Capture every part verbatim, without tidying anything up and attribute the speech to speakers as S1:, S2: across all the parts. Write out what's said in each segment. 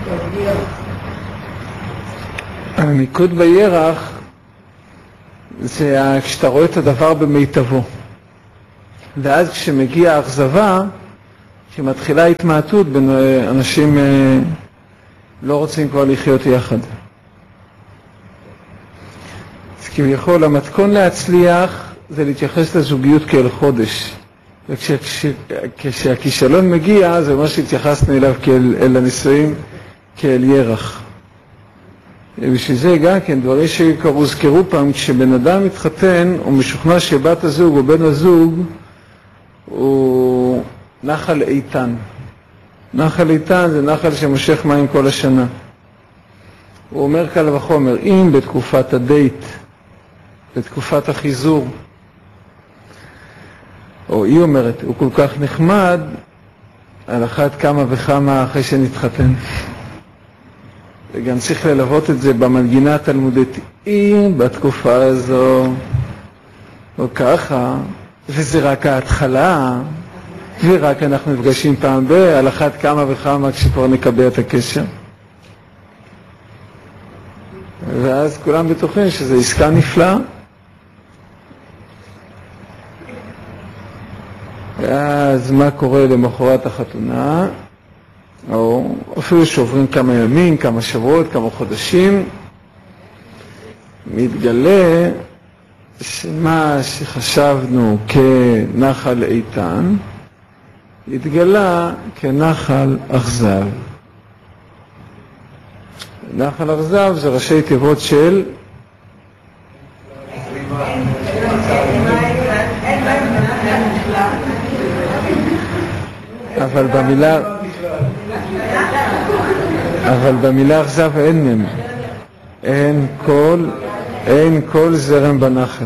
S1: המיקוד בירח זה כשאתה רואה את הדבר במיטבו. ואז כשמגיע האכזבה, כשמתחילה התמעטות, אנשים לא רוצים כבר לחיות יחד. אז כביכול, המתכון להצליח זה להתייחס לזוגיות כאל חודש. וכשהכישלון מגיע, זה מה שהתייחסנו אליו כאל, אל הנישואים כאל ירח. בשביל זה גם כן, דברים שהוזכרו פעם, כשבן אדם מתחתן, הוא משוכנע שבת הזוג או בן הזוג, הוא נחל איתן. נחל איתן זה נחל שמושך מים כל השנה. הוא אומר קל וחומר, אם בתקופת הדייט, בתקופת החיזור, או היא אומרת, הוא כל כך נחמד, על אחת כמה וכמה אחרי שנתחתן. וגם צריך ללוות את זה במנגינה התלמודית. אם בתקופה הזו, או ככה, וזה רק ההתחלה, ורק אנחנו נפגשים פעם ב, על אחת כמה וכמה כשכבר נקבע את הקשר. ואז כולם בטוחים שזו עסקה נפלאה. ואז מה קורה למחרת החתונה? או אפילו שעוברים כמה ימים, כמה שבועות, כמה חודשים, מתגלה שמה שחשבנו כנחל איתן, התגלה כנחל אכזב. נחל אכזב זה ראשי תיבות של אבל במילה אבל במילה אכזב אין מם, אין כל אין כל זרם בנחל.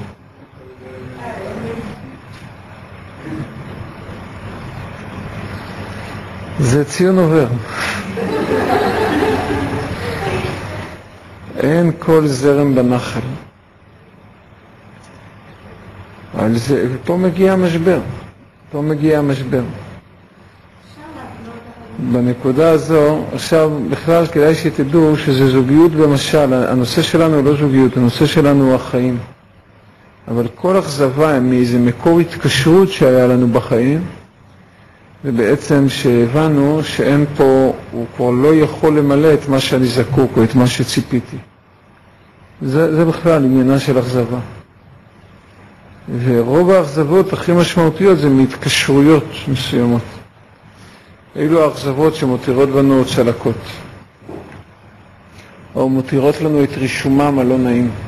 S1: זה ציון עובר. אין כל זרם בנחל. אבל זה, פה מגיע המשבר. פה מגיע המשבר. בנקודה הזו, עכשיו בכלל כדאי שתדעו שזה זוגיות במשל. הנושא שלנו הוא לא זוגיות, הנושא שלנו הוא החיים. אבל כל אכזבה מאיזה מקור התקשרות שהיה לנו בחיים, ובעצם שהבנו שאין פה, הוא כבר לא יכול למלא את מה שאני זקוק או את מה שציפיתי. זה, זה בכלל עניינה של אכזבה. ורוב האכזבות הכי משמעותיות זה מהתקשרויות מסוימות. אלו האכזבות שמותירות לנו צלקות, או מותירות לנו את רישומם הלא נעים.